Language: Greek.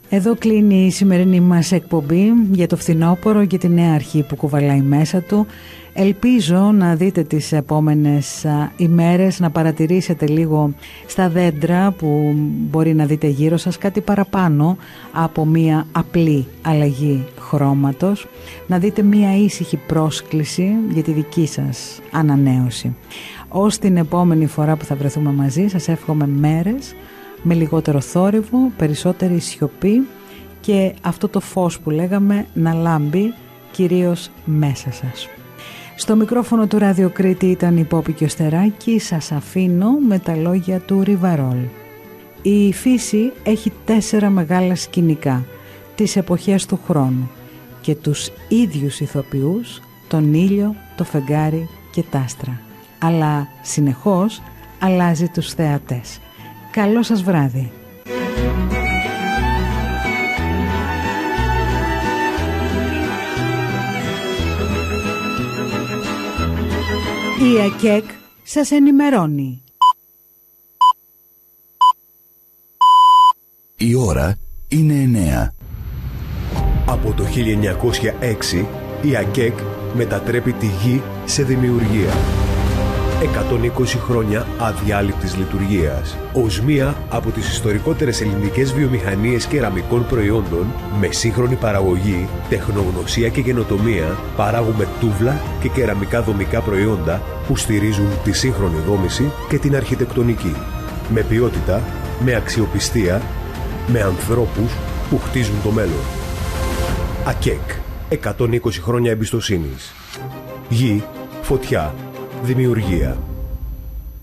Εδώ κλείνει η σημερινή μας εκπομπή για το φθινόπωρο και τη νέα αρχή που κουβαλάει μέσα του. Ελπίζω να δείτε τις επόμενες ημέρες, να παρατηρήσετε λίγο στα δέντρα που μπορεί να δείτε γύρω σας κάτι παραπάνω από μία απλή αλλαγή χρώματος. Να δείτε μία ήσυχη πρόσκληση για τη δική σας ανανέωση. Ως την επόμενη φορά που θα βρεθούμε μαζί, σας εύχομαι μέρες με λιγότερο θόρυβο, περισσότερη σιωπή και αυτό το φως που λέγαμε να λάμπει κυρίως μέσα σας. Στο μικρόφωνο του Ραδιοκρίτη ήταν η Πόπη και ο Στεράκη. Σας αφήνω με τα λόγια του Ριβαρόλ. Η φύση έχει 4 μεγάλα σκηνικά, τις εποχές του χρόνου και τους ίδιους ηθοποιούς, τον ήλιο, το φεγγάρι και τ' άστρα. Αλλά συνεχώς αλλάζει τους θεατές. Καλό σας βράδυ. Η ΑΚΕΚ σας ενημερώνει. Η ώρα είναι 9. Από το 1906 η ΑΚΕΚ μετατρέπει τη γη σε δημιουργία. 120 χρόνια αδιάλειπτης λειτουργίας. Ως μία από τις ιστορικότερες ελληνικές βιομηχανίες κεραμικών προϊόντων, με σύγχρονη παραγωγή, τεχνογνωσία και καινοτομία, παράγουμε τούβλα και κεραμικά δομικά προϊόντα που στηρίζουν τη σύγχρονη δόμηση και την αρχιτεκτονική. Με ποιότητα, με αξιοπιστία, με ανθρώπους που χτίζουν το μέλλον. ΑΚΕΚ. 120 χρόνια εμπιστοσύνης. Γη, φωτιά, δημιουργία.